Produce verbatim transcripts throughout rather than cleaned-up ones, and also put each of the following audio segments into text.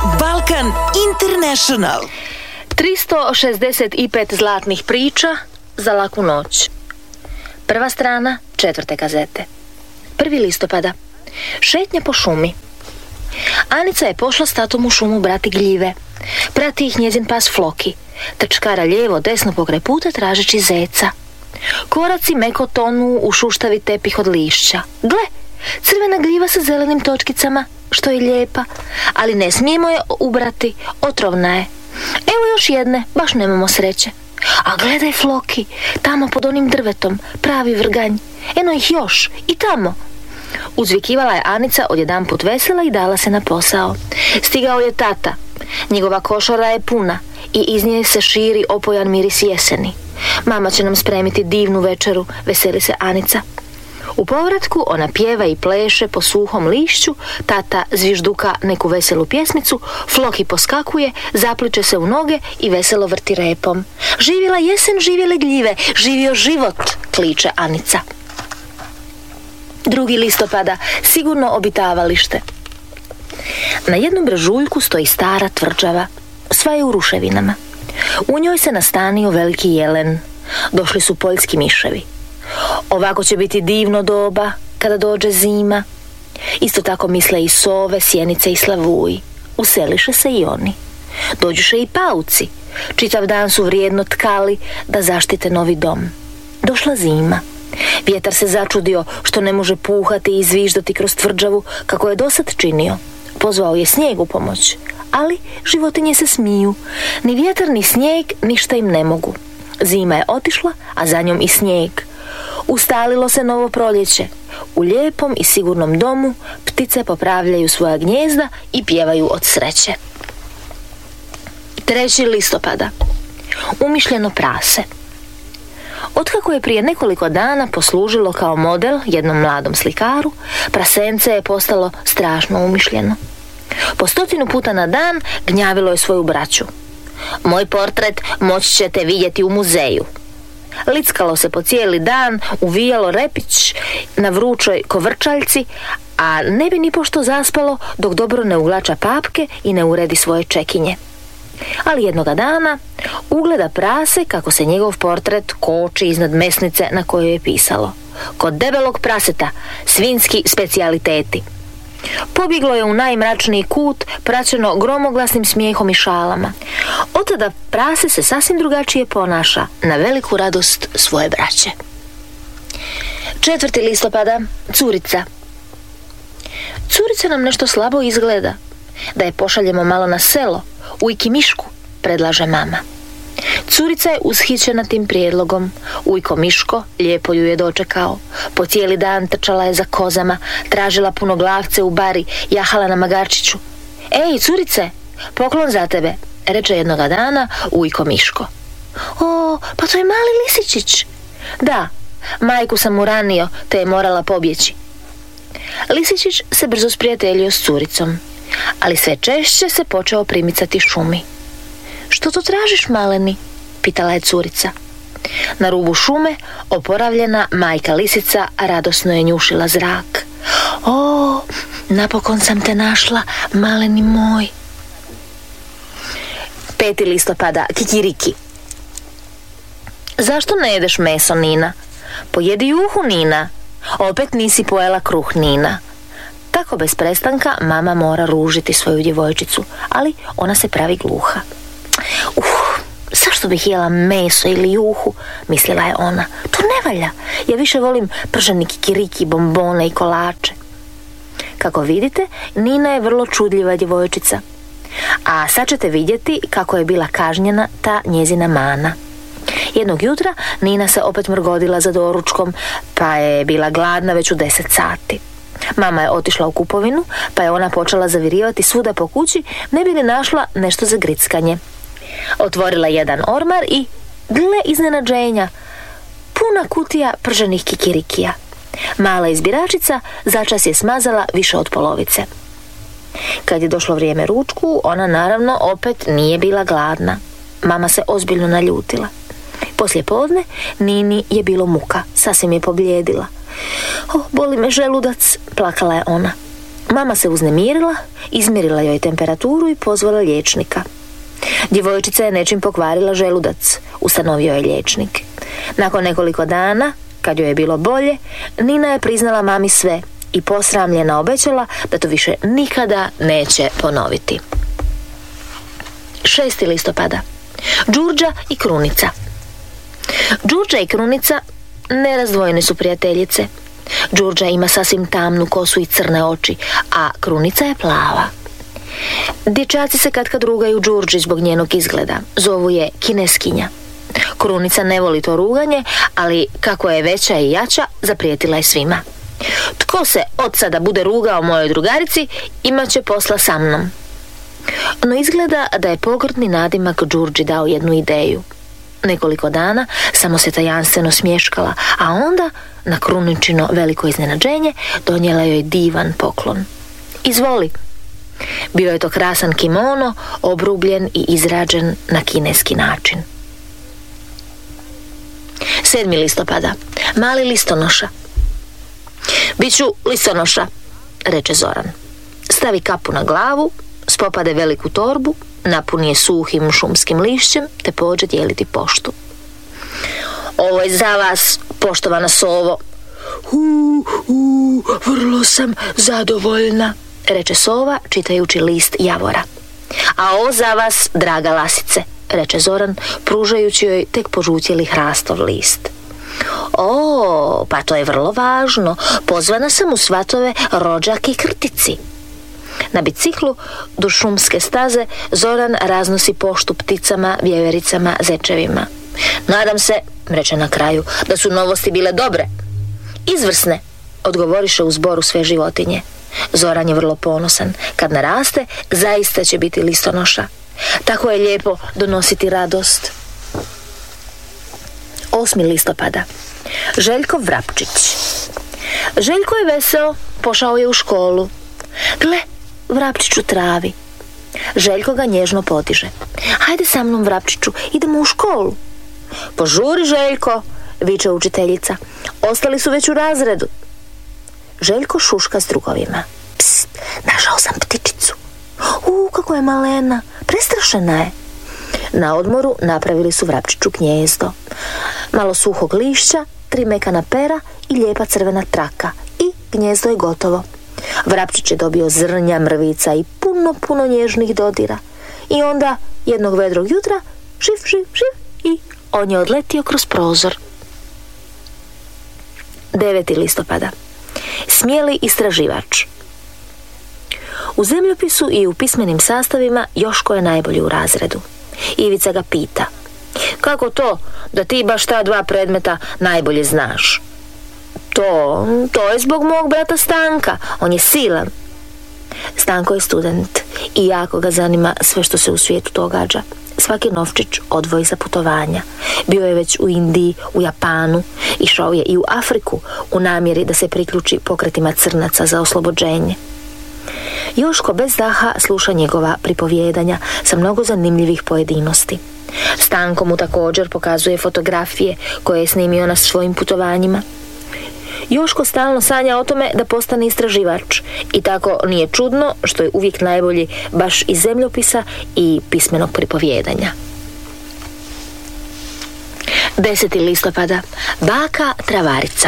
Balkan International. tristo šezdeset pet zlatnih priča za laku noć. Prva strana četvrte kazete. prvi listopada. Šetnja po šumi. Anica je pošla s tatom u šumu brati gljive. Prati ih njezin pas Floki. Trčkara lijevo desno pokraj puta tražeći zeca. Koraci meko tonu u šuštavi tepih od lišća. Gle, crvena gljiva sa zelenim točkicama, što je lijepa, ali ne smijemo je ubrati, otrovna je. Evo još jedne, baš nemamo sreće. A gledaj Floki, tamo pod onim drvetom, pravi vrganj. Eno ih još, i tamo. Uzvikivala je Anica odjedanput vesela i dala se na posao. Stigao je tata. Njegova košara je puna i iz nje se širi opojan miris jeseni. Mama će nam spremiti divnu večeru, veseli se Anica. U povratku ona pjeva i pleše po suhom lišću, tata zvižduka neku veselu pjesmicu, Floki poskakuje, zapliče se u noge i veselo vrti repom. Živjela jesen, živjele gljive, živio život, kliče Anica. drugi listopada, sigurno obitavalište. Na jednom brežuljku stoji stara tvrđava, sva je u ruševinama. U njoj se nastanio veliki jelen. Došli su poljski miševi. Ovako će biti divno doba kada dođe zima. Isto tako misle i sove, sjenice i slavuji. Useliše se i oni. Dođuše i pauci. Čitav dan su vrijedno tkali da zaštite novi dom. Došla zima. Vjetar se začudio što ne može puhati i zviždati kroz tvrđavu kako je dosad činio. Pozvao je snijeg u pomoć, ali životinje se smiju. Ni vjetar ni snijeg ništa im ne mogu. Zima je otišla, a za njom i snijeg. Ustalilo se novo proljeće. U lijepom i sigurnom domu ptice popravljaju svoja gnjezda i pjevaju od sreće. treći listopada. Umišljeno prase. Otkako je prije nekoliko dana poslužilo kao model jednom mladom slikaru, prasence je postalo strašno umišljeno. Po stotinu puta na dan gnjavilo je svoju braću. Moj portret moći ćete vidjeti u muzeju. Lickalo se po cijeli dan, uvijalo repić na vrućoj kovrčaljci, a ne bi ni pošto zaspalo dok dobro ne uglača papke i ne uredi svoje čekinje. Ali jednoga dana ugleda prase kako se njegov portret koči iznad mesnice na kojoj je pisalo: kod debelog praseta, svinjski specijaliteti. Pobjeglo je u najmračniji kut, praćeno gromoglasnim smijehom i šalama. Od tada prase se sasvim drugačije ponaša, na veliku radost svoje braće. četvrti listopada. Curica. Curica nam nešto slabo izgleda. Da je pošaljemo malo na selo, u Ikimišku, predlaže mama. Curica je ushićena tim prijedlogom. Ujko Miško lijepo ju je dočekao. Po cijeli dan trčala je za kozama, tražila punoglavce u bari, jahala na magarčiću. Ej, curice, poklon za tebe, reče jednoga dana Ujko Miško. O, pa to je mali lisičić. Da, majku sam uranio, te je morala pobjeći. Lisičić se brzo sprijateljio s curicom, ali sve češće se počeo primicati šumi. Što to tražiš, maleni? Pitala je curica. Na rubu šume oporavljena majka lisica radosno je njušila zrak. O, napokon sam te našla, maleni moj. peti listopada. Kikiriki. Zašto ne jedeš meso, Nina? Pojedi juhu, Nina. Opet nisi pojela kruh, Nina. Tako bez prestanka mama mora ružiti svoju djevojčicu, ali ona se pravi gluha. Uh, zašto bih jela meso ili juhu, mislila je ona. To ne valja, ja više volim prženi kikiriki, bombone i kolače. Kako vidite, Nina je vrlo čudljiva djevojčica. A sad ćete vidjeti kako je bila kažnjena ta njezina mana. Jednog jutra Nina se opet mrgodila za doručkom, pa je bila gladna već u deset sati. Mama je otišla u kupovinu, pa je ona počela zavirivati svuda po kući, ne bi li našla nešto za grickanje. Otvorila jedan ormar i, gle iznenađenja, puna kutija prženih kikirikija. Mala izbiračica začas je smazala više od polovice. Kad je došlo vrijeme ručku, ona naravno opet nije bila gladna. Mama se ozbiljno naljutila. Poslije podne Nini je bilo muka, sasvim je pobljedila. O, boli me želudac, plakala je ona. Mama se uznemirila, izmjerila joj temperaturu i pozvala liječnika. Djevojčica je nečim pokvarila želudac, ustanovio je liječnik. Nakon nekoliko dana, kad joj je bilo bolje, Nina je priznala mami sve i posramljena obećala da to više nikada neće ponoviti. šesti listopada. Đurđa i Krunica. Đurđa i Krunica nerazdvojene su prijateljice. Đurđa ima sasvim tamnu kosu i crne oči, a Krunica je plava. Dječaci se katkad rugaju Đurđi zbog njenog izgleda. Zovu je kineskinja. Krunica ne voli to ruganje, ali kako je veća i jača, zaprijetila je svima. Tko se od sada bude rugao mojoj drugarici, imat će posla sa mnom. No izgleda da je pogrdni nadimak Đurđi dao jednu ideju. Nekoliko dana samo se tajanstveno smješkala, a onda, na Kruničino veliko iznenađenje, donijela joj divan poklon. Izvoli. Bio je to krasan kimono, obrubljen i izrađen na kineski način. sedmi listopada. Mali listonoša. Biću listonoša, reče Zoran. Stavi kapu na glavu, spopade veliku torbu, napuni je suhim šumskim lišćem, te pođe dijeliti poštu. Ovo je za vas, poštovana sovo. U, u, vrlo sam zadovoljna, reče sova, čitajući list javora. A ovo za vas, draga lasice, reče Zoran, pružajući joj tek požutjeli hrastov list. O, pa to je vrlo važno. Pozvana sam u svatove rođak i krtici. Na biciklu do šumske staze Zoran raznosi poštu pticama, vjevericama, zečevima. Nadam se, reče na kraju, da su novosti bile dobre. Izvrsne, odgovoriše u zboru sve životinje. Zoran je vrlo ponosan. Kad naraste, zaista će biti listonoša. Tako je lijepo donositi radost. osmi listopada. Željko Vrapčić. Željko je veseo, pošao je u školu. Gle, Vrapčić u travi. Željko ga nježno potiže. Hajde sa mnom, Vrapčiću, idemo u školu. Požuri, Željko, viče učiteljica. Ostali su već u razredu. Željko šuška s drugovima. Pst, našao sam ptičicu. U, kako je malena, prestrašena je. Na odmoru napravili su Vrapčiću gnijezdo. Malo suhog lišća, tri mekana pera i lijepa crvena traka. I gnijezdo je gotovo. Vrapčić je dobio zrnja, mrvica i puno, puno nježnih dodira. I onda, jednog vedrog jutra, živ, živ, živ, i on je odletio kroz prozor. deveti listopada. Smjeli istraživač. U zemljopisu i u pismenim sastavima Joško je najbolji u razredu. Ivica ga pita: kako to da ti baš ta dva predmeta najbolje znaš? To, to je zbog mog brata Stanka, on je silan. Stanko je student i jako ga zanima sve što se u svijetu događa. Svaki novčić odvoji za putovanja. Bio je već u Indiji, u Japanu, išao je i u Afriku u namjeri da se priključi pokretima crnaca za oslobođenje. Joško bez daha sluša njegova pripovjedanja sa mnogo zanimljivih pojedinosti. Stanko mu također pokazuje fotografije koje je snimio na svojim putovanjima. Joško stalno sanja o tome da postane istraživač i tako nije čudno što je uvijek najbolji baš iz zemljopisa i pismenog pripovjedanja. deseti listopada. Baka Travarica.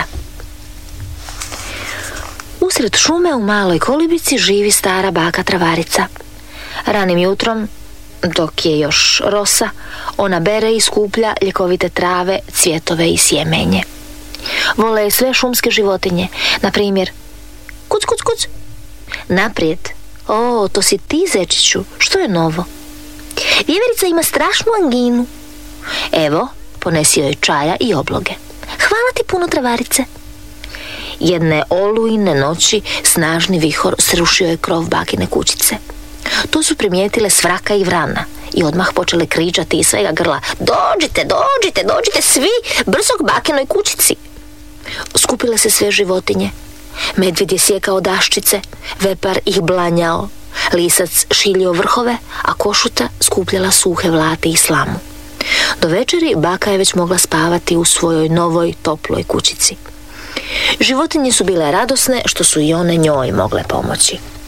Usred šume u maloj kolibici živi stara baka Travarica. Ranim jutrom, dok je još rosa, ona bere i skuplja ljekovite trave, cvjetove i sjemenje. Vole je sve šumske životinje, na primjer kuc, kuc, kuc. Naprijed. O, to si ti, zečiću, što je novo? Vjeverica ima strašnu anginu. Evo, ponesio je čaja i obloge. Hvala ti puno, Travarice. Jedne olujne noći snažni vihor srušio je krov bakine kućice. To su primijetile Svraka i Vrana i odmah počele kričati iz svega grla: dođite, dođite, dođite svi, brzo k bakinoj kućici. Skupile se sve životinje. Medvjed je sjekao daščice, vepar ih blanjao, lisac šiljio vrhove, a košuta skupljala suhe vlati i slamu. Do večeri baka je već mogla spavati u svojoj novoj toploj kućici. Životinje su bile radosne što su i one njoj mogle pomoći.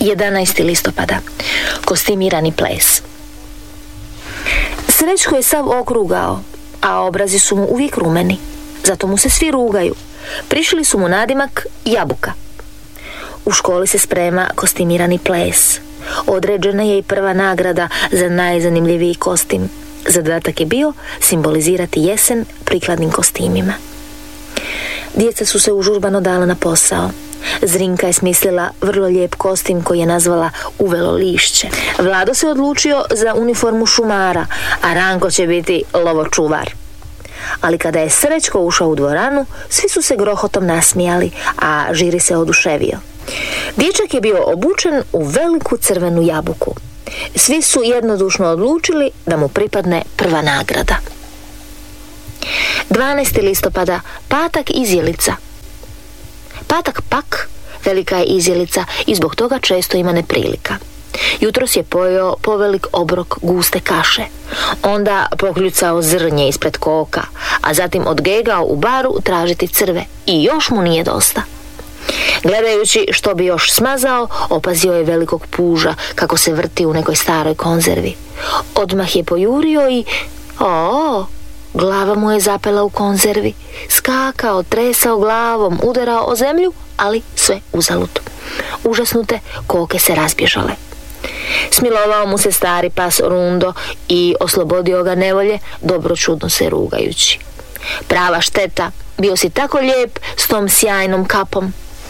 jedanaesti listopada. Kostimirani ples. Srećko je sav okrugao, a obrazi su mu uvijek rumeni. Zato mu se svi rugaju. Prišli su mu nadimak Jabuka. U školi se sprema kostimirani ples. Određena je i prva nagrada za najzanimljiviji kostim. Zadatak je bio simbolizirati jesen prikladnim kostimima. Djeca su se užurbano dala na posao. Zrinka je smislila vrlo lijep kostim koji je nazvala Uvelo lišće. Vlado se odlučio za uniformu šumara, a Ranko će biti lovočuvar. Ali kada je Srećko ušao u dvoranu, svi su se grohotom nasmijali, a žiri se oduševio. Dječak je bio obučen u veliku crvenu jabuku. Svi su jednodušno odlučili da mu pripadne prva nagrada. dvanaesti listopada, patak izjelica. Patak pak velika je izjelica i zbog toga često ima neprilika. Jutros je pojeo povelik obrok guste kaše, onda pokljucao zrnje ispred koka, a zatim odgegao u baru tražiti crve i još mu nije dosta. Gledajući što bi još smazao, opazio je velikog puža kako se vrti u nekoj staroj konzervi. Odmah je pojurio i... O, glava mu je zapela u konzervi. Skakao, tresao glavom, udarao o zemlju, ali sve uzalud. Užasnute koke se razbježale. Smilovao mu se stari pas Rundo i oslobodio ga nevolje, dobročudno se rugajući. Prava šteta, bio si tako lijep s tom sjajnom kapom.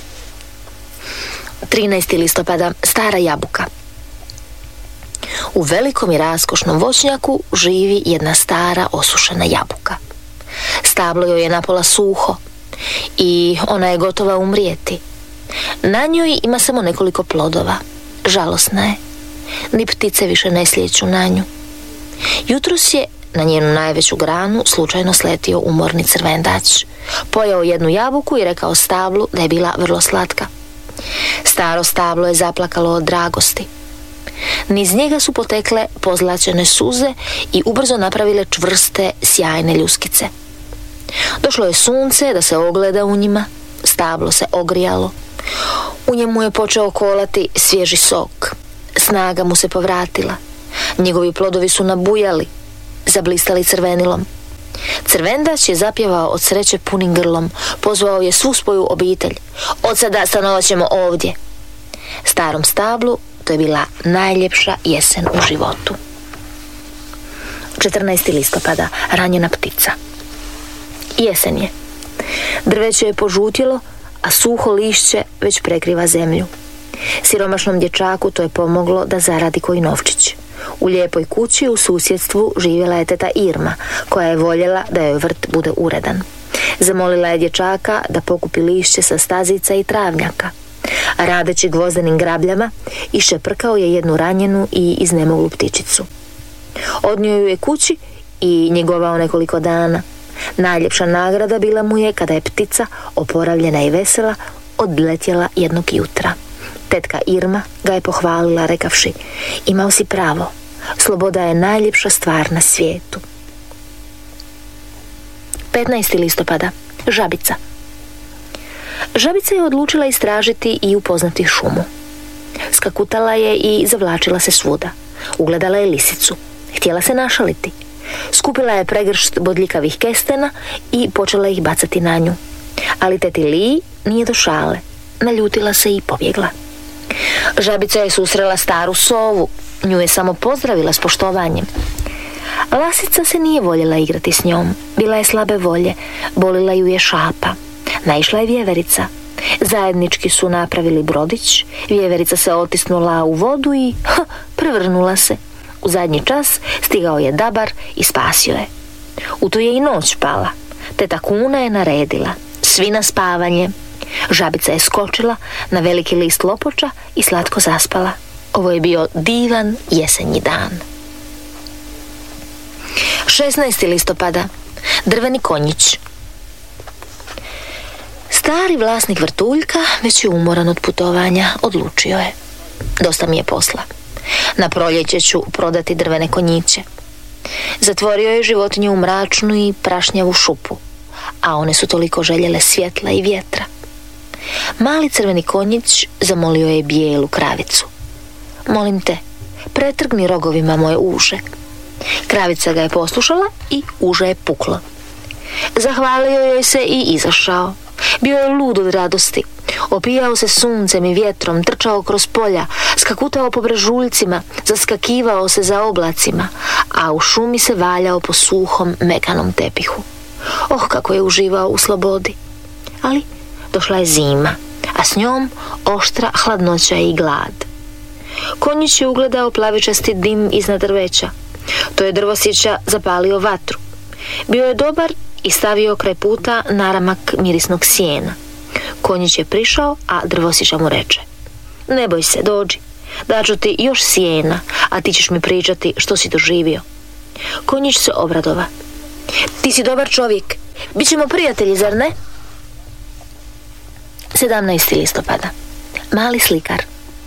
trinaesti listopada, stara jabuka. U velikom i raskošnom voćnjaku živi jedna stara osušena jabuka. Stablo joj je napola suho i ona je gotova umrijeti. Na njoj ima samo nekoliko plodova. Žalosna je. Ni ptice više ne slijeću na nju. Jutros je na njenu najveću granu slučajno sletio umorni crvendač. Pojeo jednu jabuku i rekao stablu da je bila vrlo slatka. Staro stablo je zaplakalo od dragosti. Niz njega su potekle pozlačene suze i ubrzo napravile čvrste, sjajne ljuskice. Došlo je sunce da se ogleda u njima, stablo se ogrijalo. U njemu je počeo kolati svježi sok. Snaga mu se povratila. Njegovi plodovi su nabujali, zablistali crvenilom. Crvendač je zapjevao od sreće punim grlom, pozvao je svu svoju obitelj. Od sada stanovat ćemo ovdje. Starom stablu to je bila najljepša jesen u životu. četrnaesti listopada, ranjena ptica. Jesen je. Drveće je požutjelo, a suho lišće već prekriva zemlju. Siromašnom dječaku to je pomoglo da zaradi koji novčić. U lijepoj kući u susjedstvu živjela je teta Irma, koja je voljela da joj vrt bude uredan. Zamolila je dječaka da pokupi lišće sa stazica i travnjaka. Radeći gvozdenim grabljama, iščeprkao je jednu ranjenu i iznemoglu ptičicu. Odnio ju je kući i njegovao nekoliko dana. Najljepša nagrada bila mu je kada je ptica, oporavljena i vesela, odletjela jednog jutra. Tetka Irma ga je pohvalila rekavši: imao si pravo, sloboda je najljepša stvar na svijetu. petnaesti listopada, žabica. Žabica je odlučila istražiti i upoznati šumu. Skakutala je i zavlačila se svuda. Ugledala je lisicu. Htjela se našaliti. Skupila je pregršt bodljikavih kestena i počela ih bacati na nju. Ali teti Liji nije do šale. Naljutila se i pobjegla. Žabica je susrela staru sovu. Nju je samo pozdravila s poštovanjem. Lasica se nije voljela igrati s njom. Bila je slabe volje. Bolila ju je šapa. Naišla je vjeverica. Zajednički su napravili brodić. Vjeverica se otisnula u vodu i ha, prevrnula se. U zadnji čas stigao je dabar i spasio je. U to je i noć pala. Teta Kuna je naredila: svi na spavanje. Žabica je skočila na veliki list lopoča i slatko zaspala. Ovo je bio divan jesenji dan. šesnaesti listopada, drveni konjić. Stari vlasnik vrtuljka već je umoran od putovanja. Odlučio je: dosta mi je posla. Na proljeće ću prodati drvene konjiće. Zatvorio je životinju u mračnu i prašnjavu šupu, a one su toliko željele svjetla i vjetra. Mali crveni konjić zamolio je bijelu kravicu. Molim te, pretrgni rogovima moje uže. Kravica ga je poslušala i uže je puklo. Zahvalio joj se i izašao. Bio je lud od radosti. Opijao se suncem i vjetrom, trčao kroz polja, skakutao po brežuljcima, zaskakivao se za oblacima, a u šumi se valjao po suhom, mekanom tepihu. Oh, kako je uživao u slobodi. Ali došla je zima, a s njom oštra hladnoća i glad. Konjić je ugledao plavičasti dim iznad drveća. To je drvosjeća zapalio vatru. Bio je dobar i stavio kraj puta naramak mirisnog sjena. Konjić je prišao, a drvosjeća mu reče: ne boj se, dođi, daću ti još sjena, a ti ćeš mi pričati što si doživio. Konjić se obradova: ti si dobar čovjek, bit ćemo prijatelji, zar ne? sedamnaesti listopada. Mali slikar.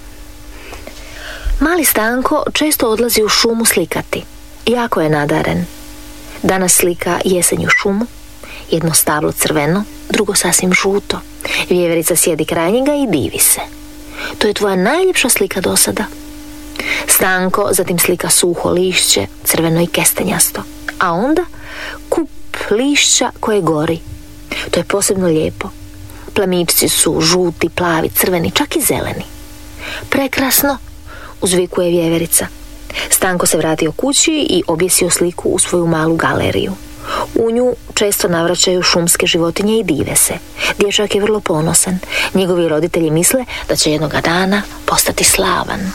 Mali Stanko često odlazi u šumu slikati. Jako je nadaren. Danas slika jesenju šumu, jedno stablo crveno, drugo sasvim žuto. Vjeverica sjedi kraj njega i divi se. To je tvoja najljepša slika do sada. Stanko zatim slika suho lišće, crveno i kestenjasto, a onda kup lišća koje gori. To je posebno lijepo. Plamičci su žuti, plavi, crveni, čak i zeleni. Prekrasno, uzvikuje vjeverica. Stanko se vratio kući i objesio sliku u svoju malu galeriju. U nju često navraćaju šumske životinje i dive se. Dječak je vrlo ponosan. Njegovi roditelji misle da će jednoga dana postati slavan.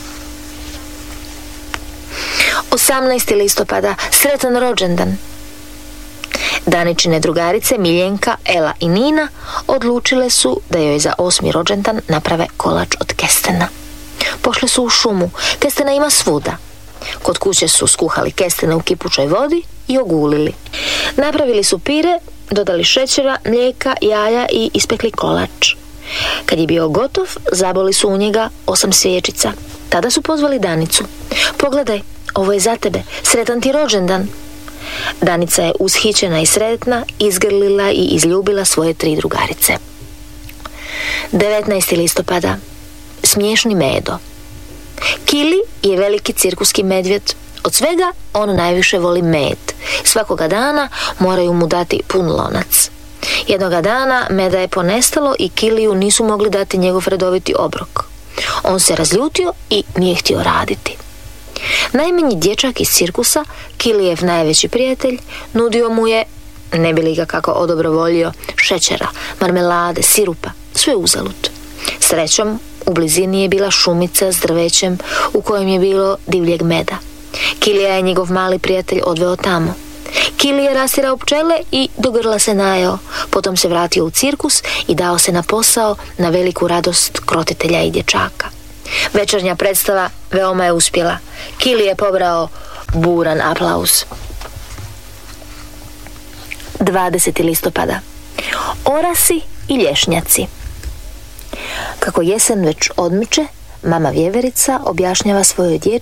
osamnaesti listopada. Sretan rođendan. Daničine drugarice Miljenka, Ela i Nina odlučile su da joj za osmi rođendan naprave kolač od kestena. Pošle su u šumu. Kestena ima svuda. Kod kuće su skuhali kestene u kipućoj vodi i ogulili. Napravili su pire, dodali šećera, mlijeka, jaja i ispekli kolač. Kad je bio gotov, zaboli su u njega osam sviječica. Tada su pozvali Danicu. Pogledaj, ovo je za tebe, sretan ti rođendan. Danica je ushićena i sretna izgrlila i izljubila svoje tri drugarice. devetnaesti listopada. Smiješni Medo. Kili je veliki cirkuski medvjed. Od svega on najviše voli med. Svakoga dana moraju mu dati pun lonac. Jednoga dana meda je ponestalo i Kiliju nisu mogli dati njegov redoviti obrok. On se razljutio i nije htio raditi. Najmanji dječak iz cirkusa, Kilijev najveći prijatelj, nudio mu je, ne bi li ga kako odobrovoljio, šećera, marmelade, sirupa, sve uzalud. Srećom, u blizini je bila šumica s drvećem u kojem je bilo divljeg meda. Kilija je njegov mali prijatelj odveo tamo. Kili je rastirao pčele i do grla se najeo. Potom se vratio u cirkus i dao se na posao na veliku radost krotitelja i dječaka. Večernja predstava veoma je uspjela. Kili je pobrao buran aplauz. dvadesetog listopada. Orasi i lješnjaci. Kako jesen već odmiče, mama vjeverica objašnjava svojoj djeci